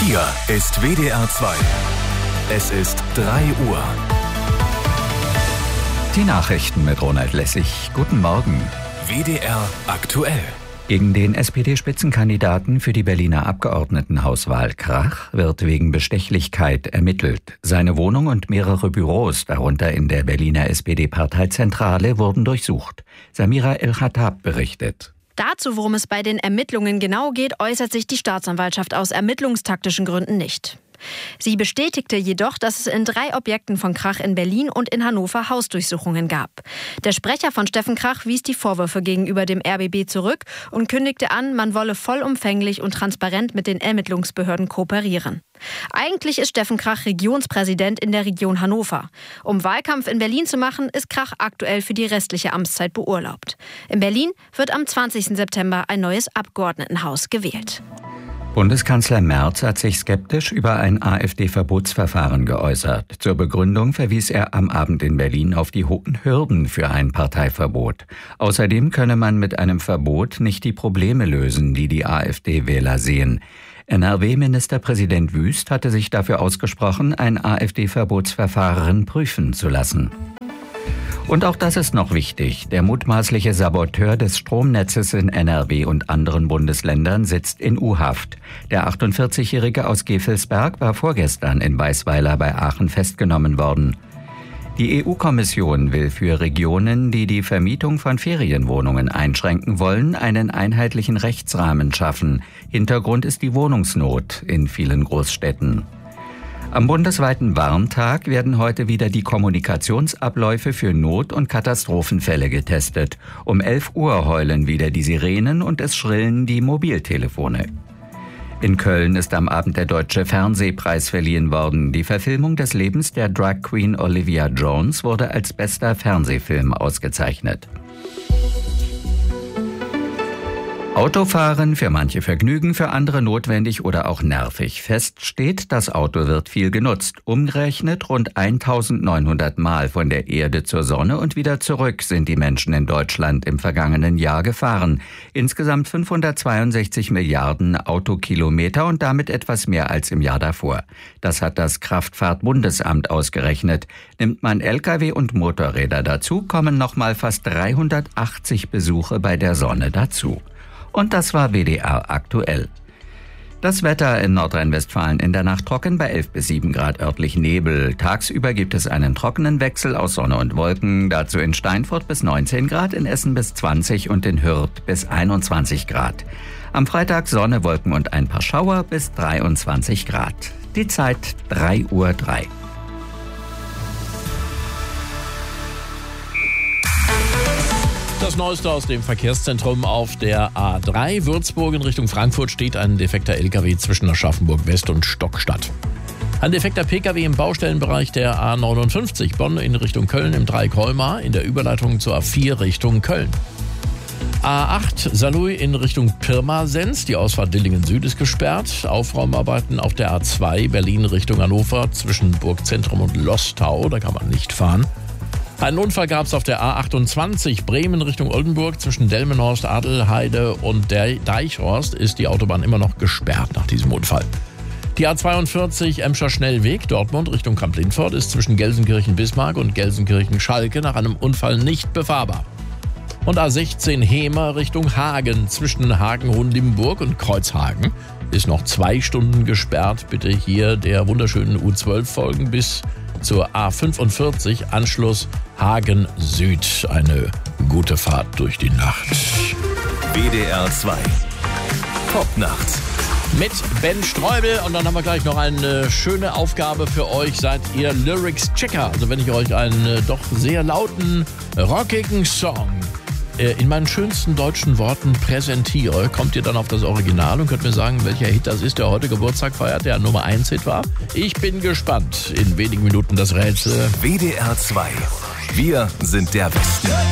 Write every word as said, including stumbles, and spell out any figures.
Hier ist W D R zwei. Es ist drei Uhr. Die Nachrichten mit Ronald Lessig. Guten Morgen. W D R aktuell. Gegen den S P D-Spitzenkandidaten für die Berliner Abgeordnetenhauswahl Krach wird wegen Bestechlichkeit ermittelt. Seine Wohnung und mehrere Büros, darunter in der Berliner S P D-Parteizentrale, wurden durchsucht. Samira El-Khattab berichtet. Dazu, worum es bei den Ermittlungen genau geht, äußert sich die Staatsanwaltschaft aus ermittlungstaktischen Gründen nicht. Sie bestätigte jedoch, dass es in drei Objekten von Krach in Berlin und in Hannover Hausdurchsuchungen gab. Der Sprecher von Steffen Krach wies die Vorwürfe gegenüber dem R B B zurück und kündigte an, man wolle vollumfänglich und transparent mit den Ermittlungsbehörden kooperieren. Eigentlich ist Steffen Krach Regionspräsident in der Region Hannover. Um Wahlkampf in Berlin zu machen, ist Krach aktuell für die restliche Amtszeit beurlaubt. In Berlin wird am zwanzigsten September ein neues Abgeordnetenhaus gewählt. Bundeskanzler Merz hat sich skeptisch über ein AfD-Verbotsverfahren geäußert. Zur Begründung verwies er am Abend in Berlin auf die hohen Hürden für ein Parteiverbot. Außerdem könne man mit einem Verbot nicht die Probleme lösen, die die AfD-Wähler sehen. N R W-Ministerpräsident Wüst hatte sich dafür ausgesprochen, ein AfD-Verbotsverfahren prüfen zu lassen. Und auch das ist noch wichtig. Der mutmaßliche Saboteur des Stromnetzes in N R W und anderen Bundesländern sitzt in U-Haft. Der achtundvierzigjährige aus Gevelsberg war vorgestern in Weisweiler bei Aachen festgenommen worden. Die E U-Kommission will für Regionen, die die Vermietung von Ferienwohnungen einschränken wollen, einen einheitlichen Rechtsrahmen schaffen. Hintergrund ist die Wohnungsnot in vielen Großstädten. Am bundesweiten Warntag werden heute wieder die Kommunikationsabläufe für Not- und Katastrophenfälle getestet. Um elf Uhr heulen wieder die Sirenen und es schrillen die Mobiltelefone. In Köln ist am Abend der Deutsche Fernsehpreis verliehen worden. Die Verfilmung des Lebens der Drag Queen Olivia Jones wurde als bester Fernsehfilm ausgezeichnet. Autofahren, für manche Vergnügen, für andere notwendig oder auch nervig. Fest steht, das Auto wird viel genutzt. Umgerechnet rund eintausendneunhundert Mal von der Erde zur Sonne und wieder zurück sind die Menschen in Deutschland im vergangenen Jahr gefahren. Insgesamt fünfhundertzweiundsechzig Milliarden Autokilometer und damit etwas mehr als im Jahr davor. Das hat das Kraftfahrtbundesamt ausgerechnet. Nimmt man L K W und Motorräder dazu, kommen nochmal fast dreihundertachtzig Besuche bei der Sonne dazu. Und das war W D R aktuell. Das Wetter in Nordrhein-Westfalen in der Nacht trocken bei elf bis sieben Grad, örtlich Nebel. Tagsüber gibt es einen trockenen Wechsel aus Sonne und Wolken. Dazu in Steinfurt bis neunzehn Grad, in Essen bis zwanzig und in Hürth bis einundzwanzig Grad. Am Freitag Sonne, Wolken und ein paar Schauer bis dreiundzwanzig Grad. Die Zeit drei Uhr drei. Das Neueste aus dem Verkehrszentrum auf der A drei. Würzburg in Richtung Frankfurt steht ein defekter L K W zwischen Aschaffenburg West und Stockstadt. Ein defekter P K W im Baustellenbereich der A neunundfünfzig Bonn in Richtung Köln im Dreieck Colmar in der Überleitung zur A vier Richtung Köln. A acht Saarlouis in Richtung Pirmasens. Die Ausfahrt Dillingen Süd ist gesperrt. Aufräumarbeiten auf der A zwei Berlin Richtung Hannover zwischen Burgzentrum und Lostau. Da kann man nicht fahren. Einen Unfall gab es auf der A achtundzwanzig Bremen Richtung Oldenburg. Zwischen Delmenhorst, Adelheide und der Deichhorst ist die Autobahn immer noch gesperrt nach diesem Unfall. Die A zweiundvierzig Emscher Schnellweg Dortmund Richtung Kamp-Lintfort ist zwischen Gelsenkirchen-Bismarck und Gelsenkirchen-Schalke nach einem Unfall nicht befahrbar. Und A sechzehn Hemer Richtung Hagen zwischen Hagen-Hohenlimburg und Kreuzhagen ist noch zwei Stunden gesperrt. Bitte hier der wunderschönen U zwölf folgen bis zur A fünfundvierzig, Anschluss Hagen Süd. Eine gute Fahrt durch die Nacht. W D R zwei. Popnacht. Mit Ben Streubel. Und dann haben wir gleich noch eine schöne Aufgabe für euch. Seid ihr Lyrics-Checker? Also wenn ich euch einen äh, doch sehr lauten, rockigen Song äh, in meinen schönsten deutschen Worten präsentiere, kommt ihr dann auf das Original und könnt mir sagen, welcher Hit das ist, der heute Geburtstag feiert, der Nummer eins Hit war. Ich bin gespannt. In wenigen Minuten das Rätsel. W D R zwei. Wir sind der Westen.